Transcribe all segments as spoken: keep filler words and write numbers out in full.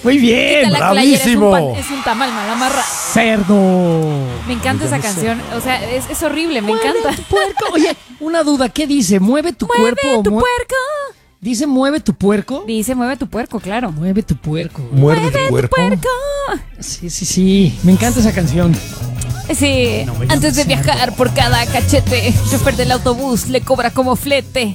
Muy bien, la bravísimo. Playera, es, un pan, es un tamal mal amarrado. Cerdo. Me encanta esa canción. O sea, es, es horrible, me Mueve encanta. tu puerco. Oye, una duda, ¿qué dice? ¿Mueve tu Mueve cuerpo? tu o mu- puerco. ¿Dice mueve tu puerco? Dice, mueve tu puerco, claro. Mueve tu puerco. Muerde Mueve tu tu cuerpo. puerco. Sí, sí, sí. Me encanta esa canción. Sí, No me antes de llames viajar por cada cachete, el chofer del autobús le cobra como flete.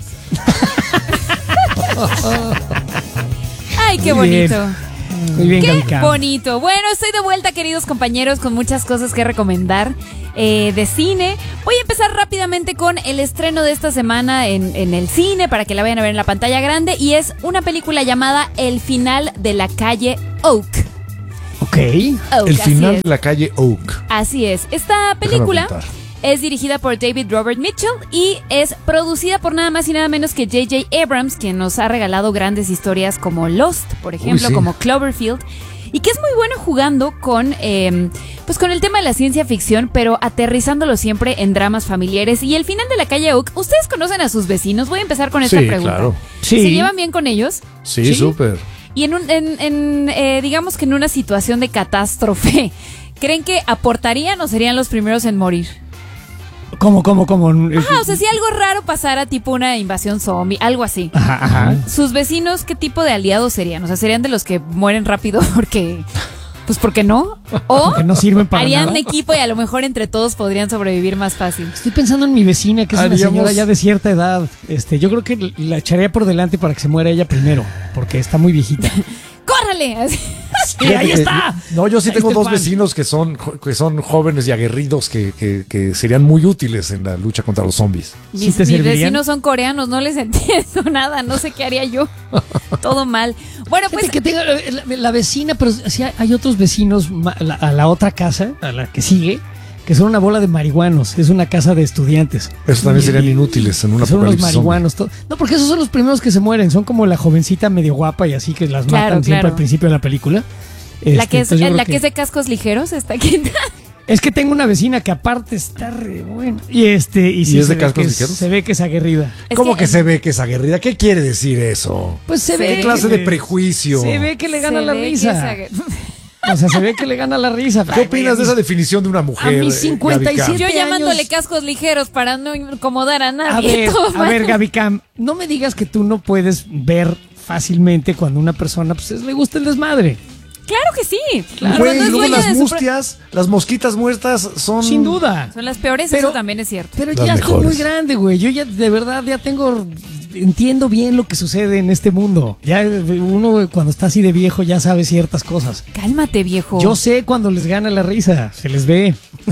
Ay, qué Muy bien. bonito. Muy bien, Qué Gaby Cam. bonito. Bueno, estoy de vuelta, queridos compañeros, con muchas cosas que recomendar eh, de cine. Voy a empezar rápidamente con el estreno de esta semana en, en el cine para que la vayan a ver en la pantalla grande, y es una película llamada El final de la calle Oak. Ok. Oak, El así final es. de la calle Oak. Así es. Esta Déjame película apuntar. es dirigida por David Robert Mitchell y es producida por nada más y nada menos que J J Abrams, quien nos ha regalado grandes historias como Lost, por ejemplo, Uy, sí. como Cloverfield, y que es muy bueno jugando con, eh, pues con el tema de la ciencia ficción, pero aterrizándolo siempre en dramas familiares. Y el final de la calle Oak, ¿ustedes conocen a sus vecinos? Voy a empezar con esta Sí, pregunta. claro. Sí. ¿Se llevan bien con ellos? Sí, Sí. súper. Y en, un, en, en eh, digamos que en una situación de catástrofe, ¿creen que aportarían o serían los primeros en morir? ¿Cómo, cómo, cómo? Ajá, o sea, si algo raro pasara, tipo una invasión zombie, algo así. Ajá, ajá. ¿Sus vecinos qué tipo de aliados serían? O sea, ¿serían de los que mueren rápido porque... pues porque no? ¿O Que no sirven para harían nada. equipo y a lo mejor entre todos podrían sobrevivir más fácil? Estoy pensando en mi vecina, que es una Haríamos- señora ya de cierta edad. Este, yo creo que la echaría por delante para que se muera ella primero, porque está muy viejita. ¡Córrale! Así. Sí, ahí está. No, yo sí Ahí tengo está dos el pan. vecinos que son, jo- que son jóvenes y aguerridos que, que, que serían muy útiles en la lucha contra los zombies. ¿Sí Mis, te mis servirían? vecinos son coreanos, no les entiendo nada, no sé qué haría yo. Todo mal. Bueno, pues... Fíjate que tenga la, la vecina, pero sí hay otros vecinos ma- a la, a la otra casa, a la que sigue, que son una bola de marihuanos. Es una casa de estudiantes. Esos también Y- serían y- inútiles en un Son unos apocalipsis zombie. marihuanos. todo- No, porque esos son los primeros que se mueren. Son como la jovencita medio guapa y así que las Claro, matan siempre claro. al principio de la película. La Este, que es, entonces yo la creo que es de cascos ligeros está aquí. Es que tengo una vecina que aparte está re buena. Y este, y, sí ¿Y es se de ve cascos que es- ligeros? se ve que es aguerrida. Es ¿Cómo que, que- se ve que es aguerrida? ¿Qué quiere decir eso? Pues se Sí. ve. ¿Qué clase de prejuicio? Se ve que le gana Se la ve que risa. es O sea, se ve que le gana la risa. ¿Qué opinas de esa definición de una mujer? A mis eh, cincuenta y Gaby Cam? siete Yo llamándole años. cascos ligeros para no incomodar a A nadie. ver, todo a mal. ver, Gaby Cam, no me digas que tú no puedes ver fácilmente cuando una persona pues, le gusta el desmadre. Claro que sí. Claro. Pero Güey, no y es luego dueña las de su pro- mustias, las mosquitas muertas son... Sin duda. Son las peores, Pero- eso también es cierto. Pero Las ya estoy mejores. muy grande, güey. Yo ya de verdad ya tengo... Entiendo bien lo que sucede en este mundo. Ya uno cuando está así de viejo ya sabe ciertas cosas. Cálmate, viejo. Yo sé cuando les gana la risa. Se les ve.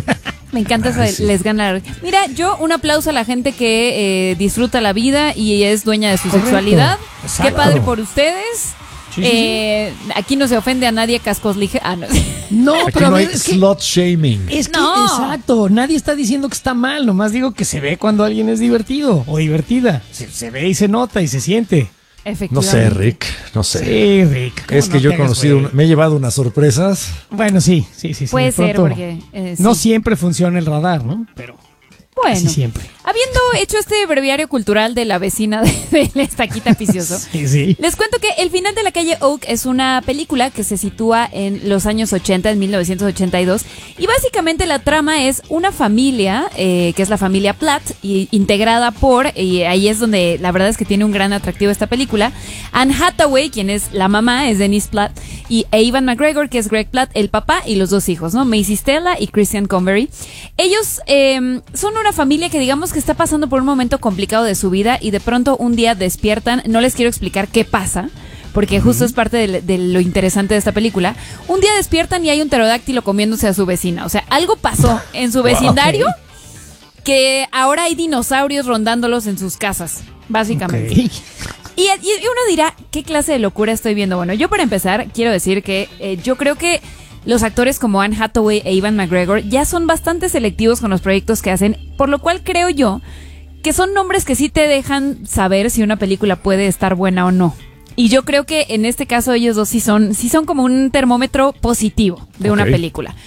Me encanta esa Ay, de- sí. les gana la- Mira, yo un aplauso a la gente que eh, disfruta la vida y es dueña de su Correcto. sexualidad. Qué Exacto. padre por ustedes. Sí, sí, Eh, aquí no se ofende a nadie, cascos ligeros. Ah, no. No, Aquí pero a no hay ver, es que... slut shaming. Es que, No. exacto, nadie está diciendo que está mal, nomás digo que se ve cuando alguien es divertido o divertida. Se, se ve y se nota y se siente. No Efectivamente. sé, Rick, no sé. Sí, Rick. ¿cómo Es que no yo te he hagas, conocido, güey? una- me he llevado unas sorpresas. Bueno, sí, sí, sí. sí, Puede de ser, pronto porque. eh, sí. no siempre funciona el radar, ¿no? Pero Bueno, casi siempre. habiendo hecho este breviario cultural de la vecina de, de la estaquita Picioso, Sí, sí. les cuento que El final de la calle Oak es una película que se sitúa en los años ochenta, en mil novecientos ochenta y dos, y básicamente la trama es una familia, eh, que es la familia Platt, y integrada por, y ahí es donde la verdad es que tiene un gran atractivo esta película, Anne Hathaway, quien es la mamá, es Denise Platt, y Evan McGregor, que es Greg Platt, el papá, y los dos hijos, ¿no? Macy Stella y Christian Convery. Ellos eh, son una familia que digamos que está pasando por un momento complicado de su vida y de pronto un día despiertan, no les quiero explicar qué pasa, porque justo es parte de, de lo interesante de esta película. Un día despiertan y hay un pterodáctilo comiéndose a su vecina. O sea, algo pasó en su vecindario que ahora hay dinosaurios rondándolos en sus casas, básicamente. Ok. Y, y- y uno dirá, ¿qué clase de locura estoy viendo? Bueno, yo para empezar quiero decir que eh, yo creo que los actores como Anne Hathaway e Evan McGregor ya son bastante selectivos con los proyectos que hacen, por lo cual creo yo que son nombres que sí te dejan saber si una película puede estar buena o no. Y yo creo que en este caso ellos dos sí son, sí son como un termómetro positivo de una Ok. película.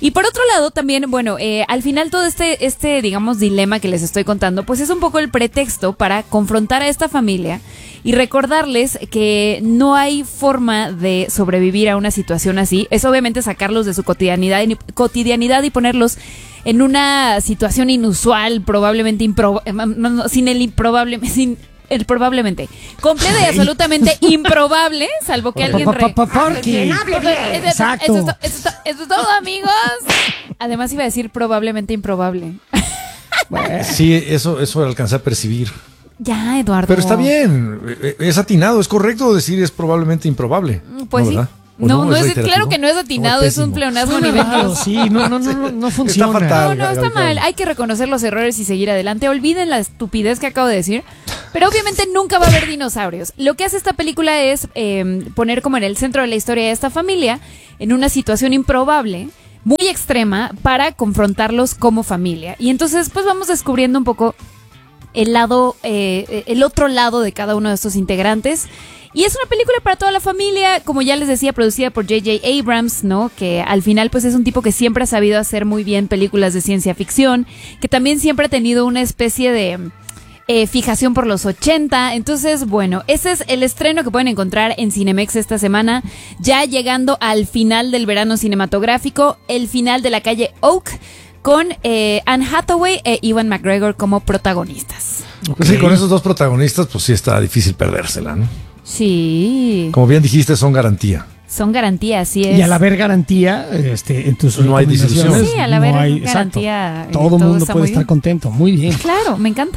Y por otro lado, también, bueno, eh, al final todo este, este, digamos, dilema que les estoy contando, pues es un poco el pretexto para confrontar a esta familia y recordarles que no hay forma de sobrevivir a una situación así. Es obviamente sacarlos de su cotidianidad, cotidianidad y ponerlos en una situación inusual, probablemente improbable, sin el improbable, sin el probablemente, completa y absolutamente improbable, salvo que alguien re... Exacto. Eso es, to- eso, es to- eso es todo, amigos. Además iba a decir probablemente improbable. Sí, eso, eso alcancé a percibir. Ya, Eduardo. Pero está bien, es atinado, es correcto decir es probablemente improbable. Pues ¿no, sí. verdad? ¿O No, no, ¿Es es, reiterativo? claro que no es atinado, No, es un pésimo. pleonasmo a Suena nivel raro, Dios. sí, no, no, no, no, no funciona. fatal. No, no, está mal. Hay que reconocer los errores y seguir adelante. Olviden la estupidez que acabo de decir. Pero obviamente nunca va a haber dinosaurios. Lo que hace esta película es eh, poner como en el centro de la historia de esta familia en una situación improbable, muy extrema, para confrontarlos como familia. Y entonces pues vamos descubriendo un poco el lado, eh, el otro lado de cada uno de estos integrantes. Y es una película para toda la familia, como ya les decía, producida por J J Abrams, ¿no? Que al final pues es un tipo que siempre ha sabido hacer muy bien películas de ciencia ficción, que también siempre ha tenido una especie de eh, fijación por los ochenta. Entonces, bueno, ese es el estreno que pueden encontrar en Cinemex esta semana, ya llegando al final del verano cinematográfico, el final de La Calle Oak, con eh, Anne Hathaway e Ewan McGregor como protagonistas. Pues sí, con esos dos protagonistas, pues sí está difícil perdérsela, ¿no? Sí. Como bien dijiste, son garantía. Son garantías, así es. Y al haber garantía, este, en tus No hay recomendaciones, discusión. Sí, al haber no hay- garantía, exacto. eh, Todo el todo mundo está puede muy estar bien. contento. Muy bien. Claro, me encanta.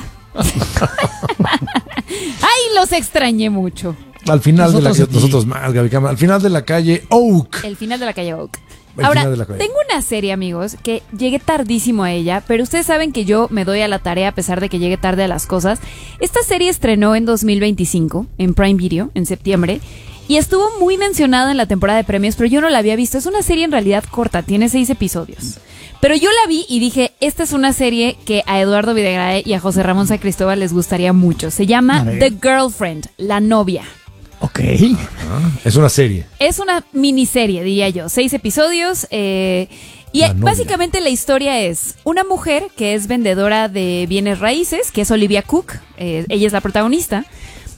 Ay, los extrañé mucho. Al final Nosotros de la aquí. nosotros más, Gaby Cama, al final de La Calle Oak. El final de La Calle Oak. El Ahora, final de La Calle. tengo una serie, amigos, que llegué tardísimo a ella, pero ustedes saben que yo me doy a la tarea a pesar de que llegue tarde a las cosas. Esta serie estrenó en dos mil veinticinco, en Prime Video, en septiembre, y estuvo muy mencionada en la temporada de premios, pero yo no la había visto. Es una serie en realidad corta, tiene seis episodios. Pero yo la vi y dije, esta es una serie que a Eduardo Videgaray y a José Ramón San Cristóbal les gustaría mucho. Se llama A ver. The Girlfriend, la novia. Ok. Ah, es una serie. Es una miniserie, diría yo, seis episodios. eh, y La novia. básicamente la historia es una mujer que es vendedora de bienes raíces, que es Olivia Cook, eh, ella es la protagonista,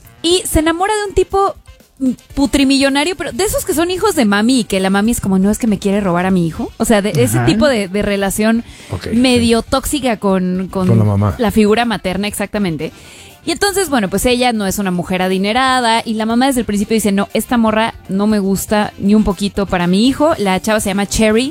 y se enamora de un tipo mm, putrimillonario, pero de esos que son hijos de mami y que la mami es como, no, es que me quiere robar a mi hijo. O sea, de ese Ajá. tipo de, de relación Ok, medio tóxica con, con, Con la mamá. la figura materna, exactamente. Y entonces, bueno, pues ella no es una mujer adinerada y la mamá desde el principio dice, no, esta morra no me gusta ni un poquito para mi hijo. La chava se llama Cherry.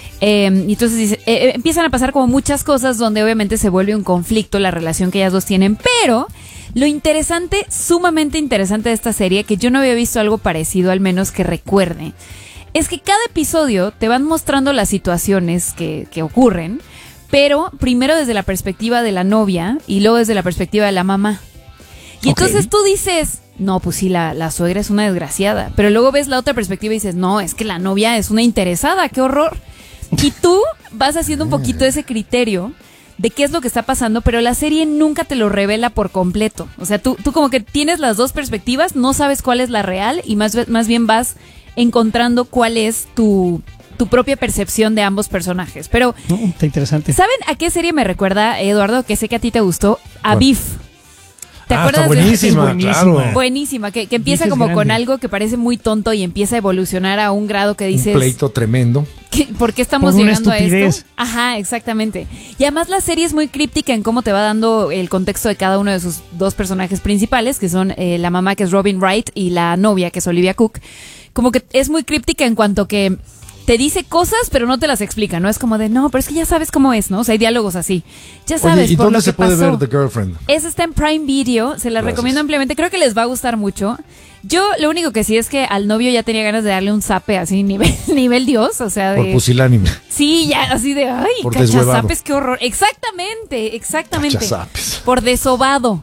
Eh, y entonces dice, eh, empiezan a pasar como muchas cosas donde obviamente se vuelve un conflicto la relación que ellas dos tienen. Pero lo interesante, sumamente interesante de esta serie, que yo no había visto algo parecido, al menos que recuerde, es que cada episodio te van mostrando las situaciones que, que ocurren, pero primero desde la perspectiva de la novia y luego desde la perspectiva de la mamá. Y Ok. entonces tú dices, no, pues sí, la, la suegra es una desgraciada. Pero luego ves la otra perspectiva y dices, no, es que la novia es una interesada, qué horror. Y tú vas haciendo un poquito ese criterio de qué es lo que está pasando, pero la serie nunca te lo revela por completo. O sea, tú, tú como que tienes las dos perspectivas, no sabes cuál es la real y más, más bien vas encontrando cuál es tu... tu propia percepción de ambos personajes. Pero, No, está interesante. ¿saben a qué serie me recuerda, Eduardo? Que sé que a ti te gustó. A ¿Cuál? Beef. ¿Te Ah, acuerdas está de buenísima, Es buenísima. claro. Buenísima, que, que empieza Beef es como con grande. algo que parece muy tonto y empieza a evolucionar a un grado que dices... Un pleito tremendo. ¿qué- ¿Por qué estamos Por una llegando a estupidez. esto? Ajá, exactamente. Y además la serie es muy críptica en cómo te va dando el contexto de cada uno de sus dos personajes principales, que son eh, la mamá, que es Robin Wright, y la novia, que es Olivia Cook. Como que es muy críptica en cuanto que te dice cosas, pero no te las explica, ¿no? Es como de, no, pero es que ya sabes cómo es, ¿no? O sea, hay diálogos así. Ya sabes, Oye, ¿y por dónde lo se que puede pasó. ver The Girlfriend? Esa está en Prime Video, se la Gracias. recomiendo ampliamente, creo que les va a gustar mucho. Yo lo único que sí es que al novio ya tenía ganas de darle un zape así, nivel, nivel Dios, o sea, Por de... pusilánime. Sí, ya, así de, ay, Por deshuevado. cachazapes, qué horror. Exactamente, exactamente. Cachazapes. Por desobado,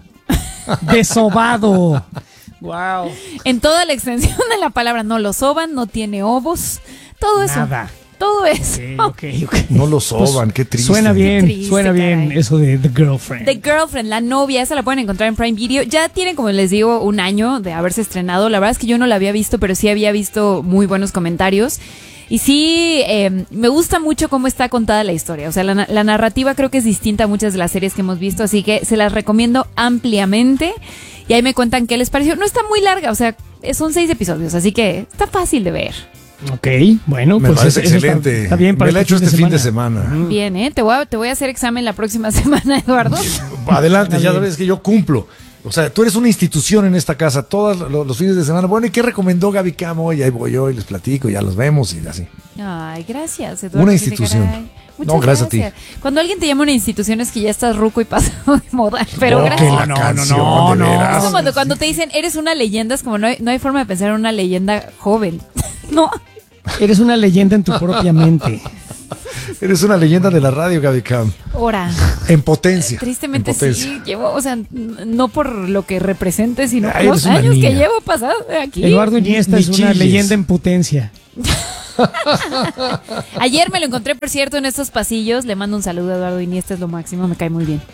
Desobado. Wow. en toda la extensión de la palabra. No lo soban, no tiene ovos, todo eso. Nada. Todo eso. Ok, ok, ok. No lo soban, qué triste. Suena bien, Qué triste, suena bien caray. eso de The Girlfriend. The Girlfriend, la novia, esa la pueden encontrar en Prime Video. Ya tiene, como les digo, un año de haberse estrenado. La verdad es que yo no la había visto, pero sí había visto muy buenos comentarios. Y sí, eh, me gusta mucho cómo está contada la historia. O sea, la, la narrativa creo que es distinta a muchas de las series que hemos visto, así que se las recomiendo ampliamente. Y ahí me cuentan qué les pareció. No está muy larga, o sea, son seis episodios, así que está fácil de ver. Ok, bueno, Me pues parece eso- eso excelente. Está, está bien para Me la he este hecho este fin de semana. Ujú. Bien, ¿eh? Te voy a, te voy a hacer examen la próxima semana, Eduardo. Adelante, Está ya bien. sabes que yo cumplo. O sea, tú eres una institución en esta casa todos los, los fines de semana. Bueno, ¿y qué recomendó Gaby Camo? Y ahí voy yo y les platico, ya los vemos y así. Ay, gracias, Eduardo. Una Dice, institución. caray. Muchas No, gracias a ti. Cuando alguien te llama una institución es que ya estás ruco y pasado de moda. Pero No, gracias. que la No, no, canción, no, de no. veras. Es como cuando, cuando te dicen eres una leyenda, es como no hay, no hay forma de pensar en una leyenda joven. No. Eres una leyenda en tu propia mente. Eres una leyenda de la radio, Gaby Cam. Ahora, En potencia. tristemente en potencia. sí, llevo, o sea, n- no por lo que represente, sino por Ay, los eres una años que niña. llevo pasado aquí. Eduardo Iniesta Ni es una chilles. leyenda en potencia. Ayer me lo encontré, por cierto, en estos pasillos. Le mando un saludo a Eduardo Iniesta, es lo máximo, me cae muy bien.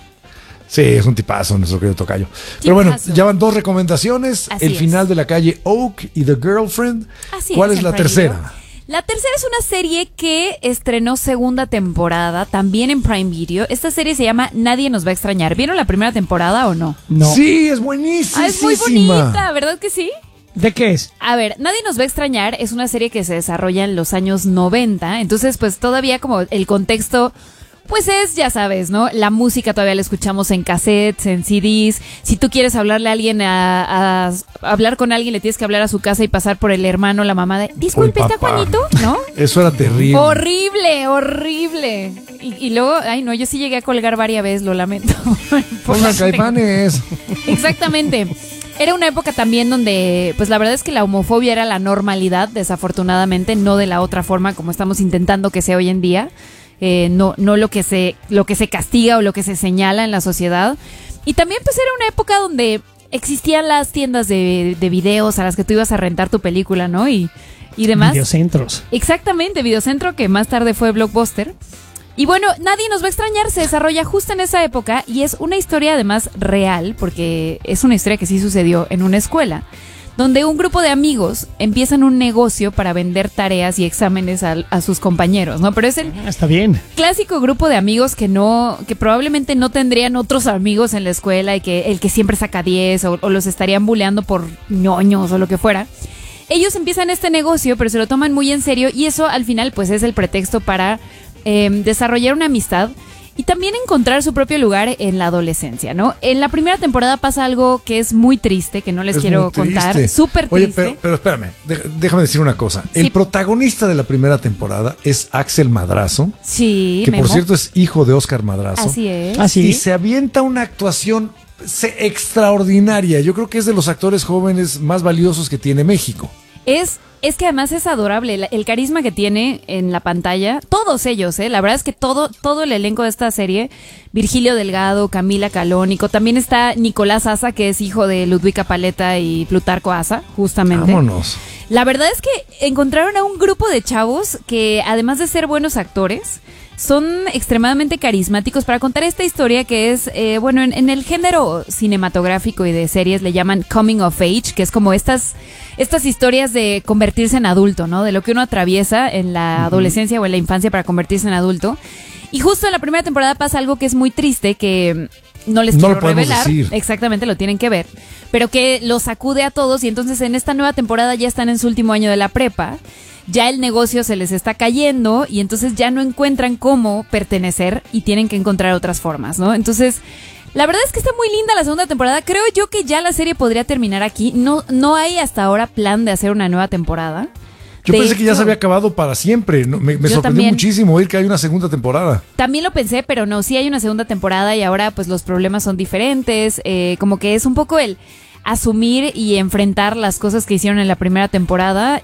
Sí, es un tipazo nuestro querido tocayo. Pero bueno, Tipazo. ya van dos recomendaciones. Así El es. final de la calle Oak y The Girlfriend. Así ¿Cuál es, en la Prime tercera? Video. La tercera es una serie que estrenó segunda temporada, también en Prime Video. Esta serie se llama Nadie nos va a extrañar. ¿Vieron la primera temporada o no? No. Sí, es buenísima. Ah, es muy bonita, ¿verdad que sí? ¿De qué es? A ver, Nadie nos va a extrañar es una serie que se desarrolla en los años noventa, entonces pues todavía como el contexto pues es, ya sabes, ¿no? La música todavía la escuchamos en cassettes, en C Ds. Si tú quieres hablarle a alguien, a, a- a hablar con alguien, le tienes que hablar a su casa y pasar por el hermano, la mamá de, disculpe, O el ¿está papá. Juanito? ¿No? Eso era terrible. Horrible, horrible. Y, y luego, ay no, yo sí llegué a colgar varias veces, lo lamento. Por Pongan la- Caifanes. Exactamente. Era una época también donde, pues la verdad es que la homofobia era la normalidad, desafortunadamente, no de la otra forma como estamos intentando que sea hoy en día. Eh, no, no lo que se, lo que se castiga o lo que se señala en la sociedad. Y también pues era una época donde existían las tiendas de, de videos a las que tú ibas a rentar tu película, ¿no? Y, y demás. Videocentros. Exactamente, Videocentro, que más tarde fue Blockbuster. Y bueno, Nadie nos va a extrañar, se desarrolla justo en esa época y es una historia además real, porque es una historia que sí sucedió en una escuela, donde un grupo de amigos empiezan un negocio para vender tareas y exámenes a, a sus compañeros, ¿no? Pero es el Ah, está bien. clásico grupo de amigos que no, que probablemente no tendrían otros amigos en la escuela y que el que siempre saca diez o, o los estarían buleando por ñoños o lo que fuera. Ellos empiezan este negocio, pero se lo toman muy en serio y eso al final pues es el pretexto para eh, desarrollar una amistad y también encontrar su propio lugar en la adolescencia, ¿no? En la primera temporada pasa algo que es muy triste, que no les Es quiero muy contar, triste. súper Oye, triste. pero, pero espérame, de- déjame decir una cosa. Sí. El protagonista de la primera temporada es Axel Madrazo, Sí, que por Memo. cierto es hijo de Oscar Madrazo. Así es. Ah, sí. Y se avienta una actuación se- extraordinaria. Yo creo que es de los actores jóvenes más valiosos que tiene México. Es, es que además es adorable el, el carisma que tiene en la pantalla. Todos ellos, ¿eh? La verdad es que todo, todo el elenco de esta serie, Virgilio Delgado, Camila Calónico, también está Nicolás Asa, que es hijo de Ludwika Paleta y Plutarco Asa, justamente. Vámonos. La verdad es que encontraron a un grupo de chavos que, además de ser buenos actores, son extremadamente carismáticos para contar esta historia que es, eh, bueno, en, en el género cinematográfico y de series le llaman coming of age, que es como estas, estas historias de convertirse en adulto, ¿no? De lo que uno atraviesa en la adolescencia o en la infancia para convertirse en adulto. Y justo en la primera temporada pasa algo que es muy triste, que no les No quiero lo podemos revelar. decir. Exactamente, lo tienen que ver. Pero que los sacude a todos y entonces en esta nueva temporada ya están en su último año de la prepa. Ya el negocio se les está cayendo y entonces ya no encuentran cómo pertenecer y tienen que encontrar otras formas, ¿no? Entonces, la verdad es que está muy linda la segunda temporada. Creo yo que ya la serie podría terminar aquí. No, no hay hasta ahora plan de hacer una nueva temporada. Yo De pensé que ya hecho, se había acabado para siempre. No, me me Yo sorprendió también. muchísimo oír que hay una segunda temporada. También lo pensé, pero no, sí hay una segunda temporada y ahora pues los problemas son diferentes. Eh, como que es un poco el asumir y enfrentar las cosas que hicieron en la primera temporada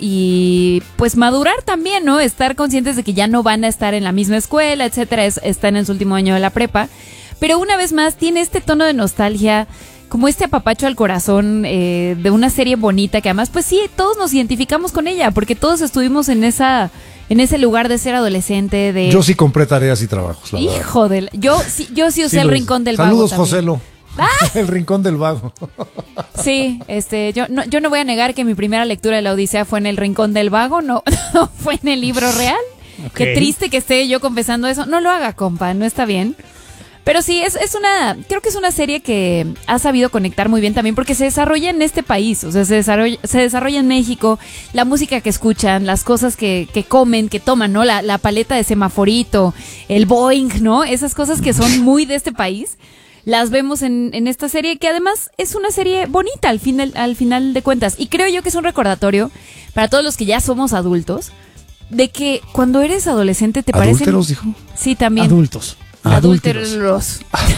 y pues madurar también, ¿no? Estar conscientes de que ya no van a estar en la misma escuela, etcétera, es, están en su último año de la prepa. Pero una vez más tiene este tono de nostalgia, como este apapacho al corazón eh, de una serie bonita que además pues sí, todos nos identificamos con ella porque todos estuvimos en esa en ese lugar de ser adolescente, de Yo sí compré tareas y trabajos, la verdad. hijo del yo sí yo sí usé Sí el lo rincón hice. del Saludos, vago también. Joselo. El Rincón del Vago. Sí, este, yo no, yo no voy a negar que mi primera lectura de la Odisea fue en el Rincón del Vago, no, no fue en el libro real. Okay. Qué triste que esté yo confesando eso. No lo haga, compa, no está bien. Pero sí, es, es una, creo que es una serie que ha sabido conectar muy bien también porque se desarrolla en este país, o sea, se desarrolla, se desarrolla en México, la música que escuchan, las cosas que, que comen, que toman, ¿no? La, la paleta de semaforito, el Boeing, ¿no? Esas cosas que son muy de este país, las vemos en, en esta serie que además es una serie bonita al final, al final de cuentas. Y creo yo que es un recordatorio para todos los que ya somos adultos de que cuando eres adolescente te parecen... ¿Adúlteros, dijo? Sí, también. Adultos. Adúlteros.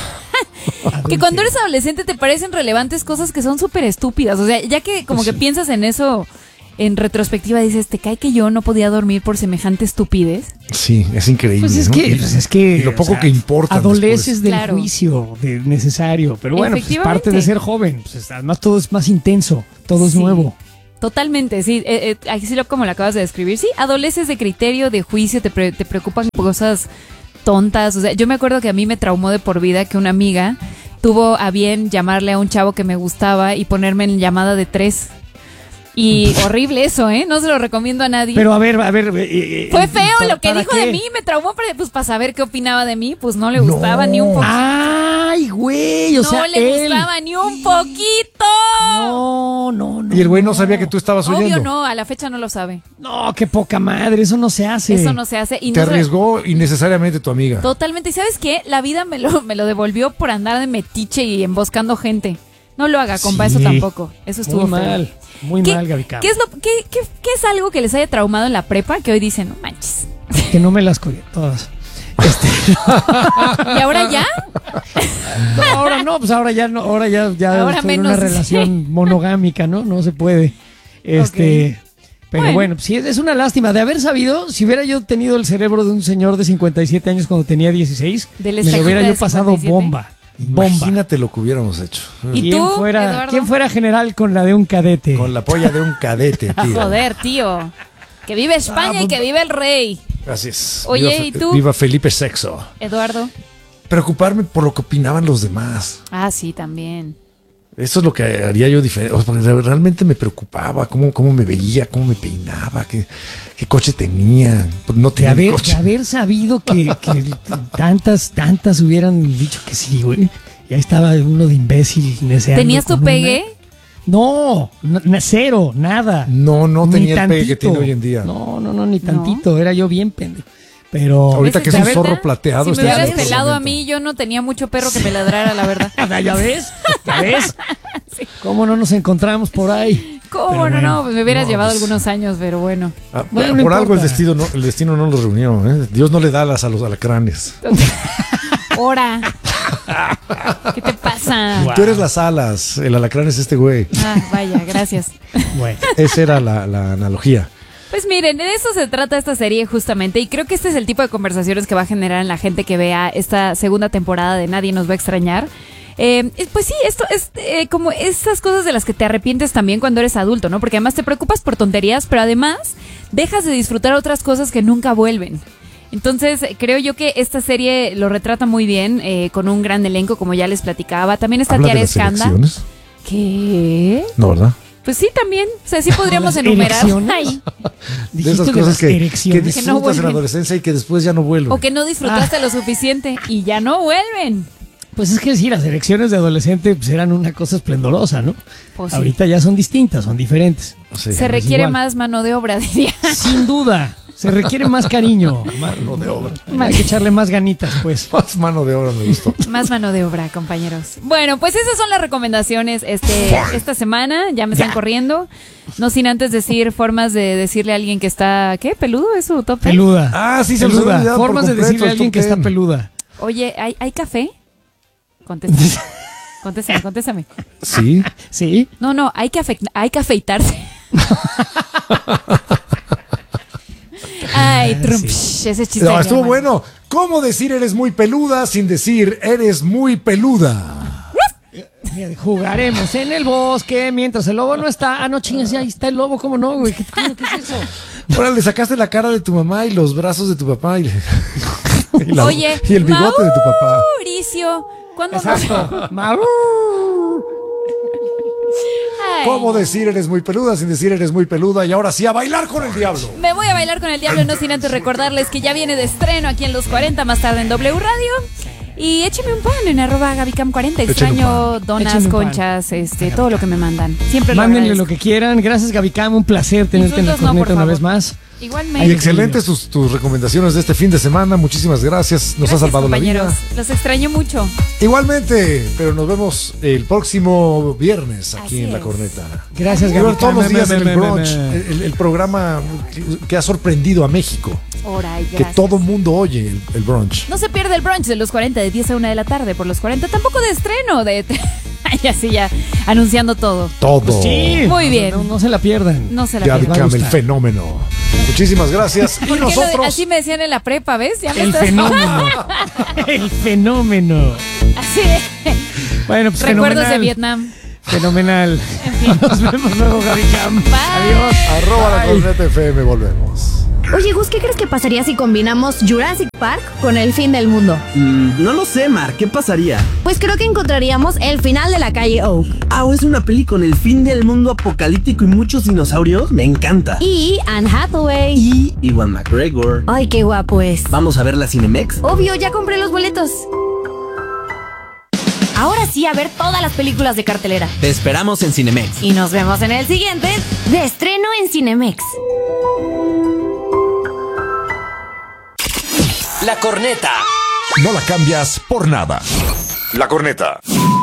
Que cuando eres adolescente te parecen relevantes cosas que son súper estúpidas. O sea, ya que como Sí. que piensas en eso en retrospectiva, dices, ¿te cae que yo no podía dormir por semejante estupidez? Sí, es increíble. Pues es ¿no? que, Y- pues es que y lo poco o sea, que importa. adoleces del Claro. juicio de necesario, pero bueno, pues es parte Efectivamente. de ser joven. Pues además todo es más intenso, todo es Sí. nuevo. Totalmente, sí. Eh, eh, así lo como lo acabas de describir. Sí, adoleces de criterio, de juicio, te, pre- te preocupan cosas tontas. O sea, yo me acuerdo que a mí me traumó de por vida que una amiga tuvo a bien llamarle a un chavo que me gustaba y ponerme en llamada de tres. Y horrible eso, ¿eh? No se lo recomiendo a nadie. Pero a ver, a ver. eh, eh, Fue feo ¿para- lo que para dijo qué? de mí, me traumó, pero, pues para saber qué opinaba de mí, pues no le gustaba No. ni un poquito. Ay, güey, o no sea, le él. gustaba ni un poquito. No, no, no. Y el güey no sabía que tú estabas Obvio oyendo. no, a la fecha no lo sabe. No, qué poca madre, eso no se hace. Eso no se hace. Y Te no se- arriesgó innecesariamente tu amiga. Totalmente. ¿Y sabes qué? La vida me lo, me lo devolvió por andar de metiche y emboscando gente. No lo haga, compa, Sí. eso tampoco. Eso estuvo Muy feo. mal, muy ¿Qué- mal, Gaby Cam. ¿Qué es, lo, qué, qué, qué es algo que les haya traumado en la prepa que hoy dicen, no manches? Que no me las colgué todas. Este, ¿Y ahora ya? no, ahora no, pues ahora ya no, ahora ya, ya Ahora estoy en menos, una sí. relación monogámica, ¿no? No se puede. Este, pero Bueno. bueno, pues sí, es una lástima de haber sabido, si hubiera yo tenido el cerebro de un señor de cincuenta y siete años cuando tenía dieciséis, Del me lo estajita hubiera de yo pasado cincuenta y siete. bomba. Bomba. Imagínate lo que hubiéramos hecho. ¿Y ¿Quién tú, fuera, Eduardo? ¿Quién fuera general con la de un cadete? Con la polla de un cadete, tío. Joder, tío. Que vive España Ah, y que vive el rey. Así es. Oye, Viva Fe- ¿y tú? Viva Felipe sexto. Eduardo. Preocuparme por lo que opinaban los demás. Ah, sí, también. Eso es lo que haría yo diferente. O sea, porque realmente me preocupaba cómo, cómo me veía, cómo me peinaba, qué, qué coche tenía. Pues no De tenía haber, coche. de haber sabido que, que tantas, tantas hubieran dicho que sí, güey. Ya estaba uno de imbécil neceando. ¿Tenías tu con una- pegue? No, n- n- cero, nada. No, no Ni tenía el pegue que tantito. tiene hoy en día. No, no, no, ni tantito. Era yo bien pendejo. Pero. Ahorita que es ¿Ves? un ¿La zorro verdad? plateado. Si me está hubieras en ese pelado a momento. mí, yo no tenía mucho perro que me ladrara, la verdad. Ah, ¿ya ves? ¿Ya ves? ¿Cómo no nos encontramos por ahí? ¿Cómo Pero no? bueno, No, pues me hubieras no, llevado pues- algunos años, pero bueno. Ah, Bueno, no por algo el importa. destino, no, el destino no los reunió. ¿eh? Dios no le da alas a los alacranes. Hora. ¿Qué te pasa? Guau. Tú eres las alas, el alacrán es este güey. Ah, vaya, gracias. Bueno. Esa era la, la analogía. Pues miren, de eso se trata esta serie justamente y creo que este es el tipo de conversaciones que va a generar en la gente que vea esta segunda temporada de Nadie nos va a extrañar. Eh, pues sí, esto es eh, como esas cosas de las que te arrepientes también cuando eres adulto, ¿no? Porque además te preocupas por tonterías, pero además dejas de disfrutar otras cosas que nunca vuelven. Entonces, eh, creo yo que esta serie lo retrata muy bien, eh, con un gran elenco, como ya les platicaba. También está ¿Habla de Tiara las Escanda. elecciones? ¿Qué? No, ¿verdad? Pues sí, también. O sea, sí podríamos ¿Las enumerar erecciones? ahí. De Dijiste esas de cosas las que, que erecciones. Que no disfrutas en vuelven. la adolescencia y que después ya no vuelven. O que no disfrutaste lo suficiente y ya no vuelven. Pues es que sí, las elecciones de adolescente pues, eran una cosa esplendorosa, ¿no? Pues sí. Ahorita ya son distintas, son diferentes. Sí. Se requiere igual. más mano de obra, diría. Sin duda. Se requiere más cariño. Mano de obra. Hay que echarle más ganitas, pues. Más mano de obra me gustó. Más mano de obra, compañeros. Bueno, pues esas son las recomendaciones este, esta semana. Ya me están corriendo. No sin antes decir formas de decirle a alguien que está, ¿qué? ¿Peludo? ¿Es su top ten? Peluda. Ah, sí, se nos había peluda. olvidado por Formas de completo decirle a el alguien top que está ten. peluda. Oye, ¿hay, ¿hay café? Contéstame. Contéstame, contéstame. Sí. Sí. No, no, hay que, afec- hay que afeitarse. Ay, Trump, sí. ese chiste. No, de mi estuvo hermano. bueno. ¿Cómo decir eres muy peluda sin decir eres muy peluda? Mira, jugaremos en el bosque mientras el lobo no está. Ah, no, chingas, ahí está el lobo, ¿cómo no, güey? ¿Qué, qué, qué es eso? Ahora le sacaste la cara de tu mamá y los brazos de tu papá y, y la- Oye, y el bigote de tu papá. Mauricio. ¿Cuándo nos... Exacto. Mau. Ay. ¿Cómo decir eres muy peluda sin decir eres muy peluda? Y ahora sí, a bailar con el diablo. Me voy a bailar con el diablo, no sin antes recordarles que ya viene de estreno aquí en Los cuarenta, más tarde en W Radio. Y écheme un pan en arroba Gabicam cuarenta. Extraño donas, Écheme un pan. conchas, este, todo lo que me mandan. Siempre lo Mándenle agradezco. lo que quieran. Gracias, Gabicam. Un placer tenerte en la Insultos no, corneta por una favor. vez más. Igualmente. Y excelentes tus, tus recomendaciones de este fin de semana. Muchísimas gracias. Nos Gracias, ha salvado la compañeros. vida. Los extraño mucho. Igualmente, pero nos vemos el próximo viernes aquí Así en La es. Corneta. Gracias, Quiero ver Gabicam. todos los días Me, en me, el me, brunch, me. el, el programa que, que ha sorprendido a México. Ora y Que gracias. todo mundo oye el, el brunch. No se pierde el brunch de Los cuarenta de diez a una de la tarde por Los cuarenta. Tampoco de estreno. De... Ay, así ya, anunciando todo. Todo. Pues sí. Muy bien. No, no se la pierdan. No se la Ya pierdan. Gabicam, va a el gustar. fenómeno. Muchísimas gracias. Y ¿Por qué lo de- nosotros. así me decían en la prepa, ¿ves? Ya me El estás- fenómeno. El fenómeno. Así. Bueno, pues Recuerdos de fenomenal. Vietnam. Fenomenal. Nos vemos luego, Gabicam. Bye. Adiós. Arroba La Bye. Corneta F M, volvemos. Oye, Gus, ¿qué crees que pasaría si combinamos Jurassic Park con el fin del mundo? Mm, no lo sé, Mar, ¿qué pasaría? Pues creo que encontraríamos el final de la calle Oak. Ah, ¿o es una peli con el fin del mundo apocalíptico y muchos dinosaurios? Me encanta. Y Anne Hathaway. Y Iwan McGregor. Ay, qué guapo es. ¿Vamos a ver la Cinemex? Obvio, ya compré los boletos. Ahora sí, a ver todas las películas de cartelera. Te esperamos en Cinemex. Y nos vemos en el siguiente de estreno en Cinemex. La Corneta. No la cambias por nada. La Corneta.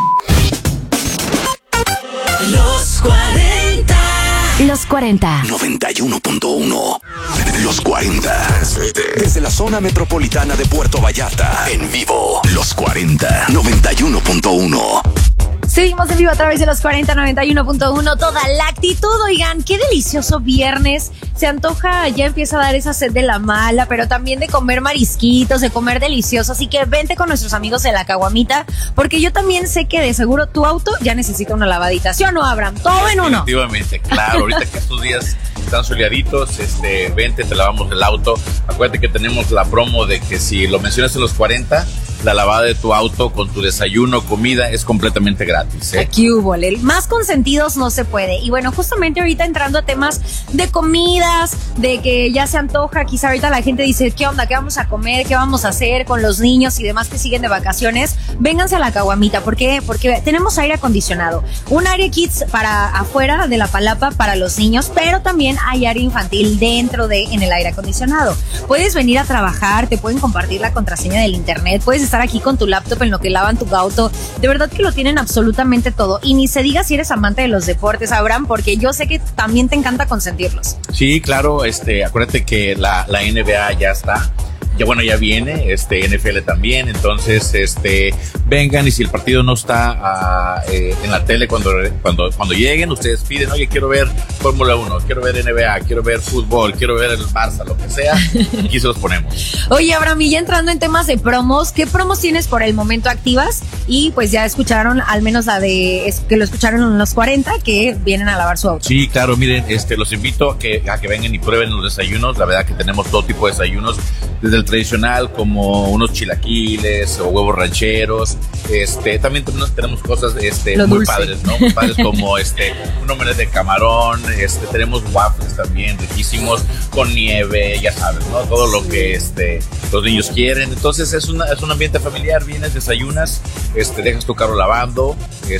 Los cuarenta. Los cuarenta. noventa y uno punto uno. Los cuarenta. Desde la zona metropolitana de Puerto Vallarta. En vivo. Los cuarenta. noventa y uno punto uno. Seguimos en vivo a través de los cuarenta noventa y uno punto uno. Toda la actitud, oigan, qué delicioso viernes. Se antoja, ya empieza a dar esa sed de la mala, pero también de comer marisquitos, de comer delicioso. Así que vente con nuestros amigos de La Caguamita, porque yo también sé que de seguro tu auto ya necesita una lavadita. ¿Sí o no, Abraham? Todo en uno. Definitivamente, claro. Ahorita que estos días están soleaditos, este, vente, te lavamos el auto. Acuérdate que tenemos la promo de que si lo mencionas en los cuarenta, la lavada de tu auto con tu desayuno, comida, es completamente gratis, ¿eh? Aquí hubo, el más consentidos no se puede. Y bueno, justamente ahorita entrando a temas de comidas, de que ya se antoja, quizá ahorita la gente dice, ¿qué onda? ¿Qué vamos a comer? ¿Qué vamos a hacer con los niños y demás que siguen de vacaciones? Vénganse a La Caguamita. ¿Por qué? Porque tenemos aire acondicionado. Un área kids para afuera de la palapa para los niños, pero también hay área infantil dentro de, en el aire acondicionado. Puedes venir a trabajar, te pueden compartir la contraseña del internet, puedes estar aquí con tu laptop en lo que lavan tu auto. De verdad que lo tienen absolutamente todo. Y ni se diga si eres amante de los deportes, Abraham, porque yo sé que también te encanta consentirlos. Sí, claro, este, acuérdate que la, la N B A ya está. Ya bueno, ya viene, este, N F L también, entonces, este, vengan y si el partido no está uh, eh, en la tele cuando, cuando, cuando lleguen, ustedes piden, oye, quiero ver Fórmula uno, quiero ver N B A, quiero ver fútbol, quiero ver el Barça, lo que sea, aquí se los ponemos. Oye, Abraham, y ya entrando en temas de promos, ¿qué promos tienes por el momento activas? Y pues ya escucharon, al menos la de, es, que lo escucharon en los cuarenta, que vienen a lavar su auto. Sí, claro, miren, este, los invito a que, a que vengan y prueben los desayunos, la verdad que tenemos todo tipo de desayunos, desde el tradicional como unos chilaquiles o huevos rancheros, este, también tenemos, tenemos cosas este, Lo muy dulce. padres, ¿no? Muy padres como este, un omelette de camarón, este, tenemos waffles también riquísimos con nieve, ya sabes, ¿no? Todo lo que este, los niños quieren, entonces es, una, es un ambiente familiar, vienes, desayunas, este, dejas tu carro lavando,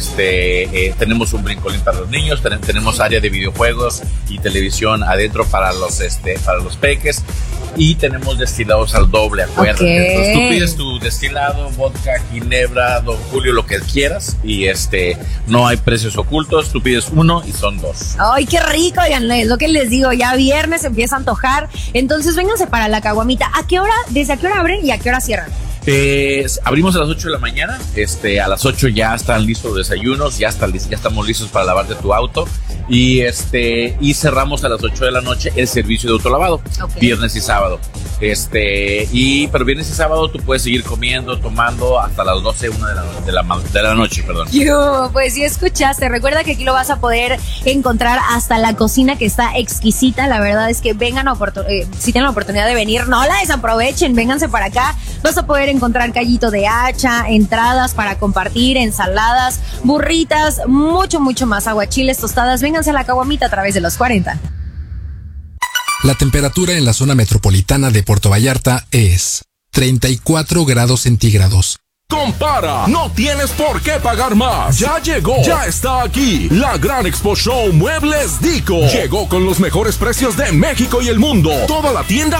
este, eh, tenemos un brincolín para los niños, ten, tenemos área de videojuegos y televisión adentro para los, este, para los peques y tenemos destilados al doble, acuérdate. Ok. Entonces tú pides tu destilado, vodka, ginebra, Don Julio, lo que quieras y este, no hay precios ocultos, tú pides uno y son dos. Ay, qué rico, oigan, es lo que les digo, ya viernes empieza a antojar, entonces vénganse para La Caguamita. ¿A qué hora, desde a qué hora abren y a qué hora cierran? Eh, abrimos a las ocho de la mañana, este, a las ocho ya están listos los desayunos, ya, está, ya estamos listos para lavarte tu auto y, este, y cerramos a las ocho de la noche el servicio de autolavado, Okay. viernes y sábado. Este, y, pero viernes y sábado tú puedes seguir comiendo, tomando hasta las doce, una de la, de la, de la noche, perdón. Yo, pues sí escuchaste, recuerda que aquí lo vas a poder encontrar hasta la cocina que está exquisita, la verdad es que vengan a oportun- eh, si tienen la oportunidad de venir, no la desaprovechen, vénganse para acá, vas a poder encontrar callito de hacha, entradas para compartir, ensaladas, burritas, mucho, mucho más. Aguachiles, tostadas. Vénganse a la Caguamita a través de los cuarenta. La temperatura en la zona metropolitana de Puerto Vallarta es treinta y cuatro grados centígrados. Compara, no tienes por qué pagar más. Ya llegó, ya está aquí. La Gran Expo Show Muebles Dico. Llegó con los mejores precios de México y el mundo. Toda la tienda